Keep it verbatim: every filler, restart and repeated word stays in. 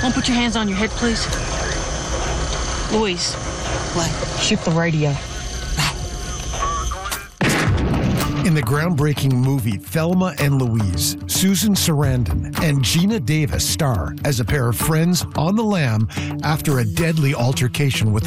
Won't put your hands on your head, please? Louise. What? Shoot the radio. In the groundbreaking movie Thelma and Louise, Susan Sarandon and Gina Davis star as a pair of friends on the lam after a deadly altercation with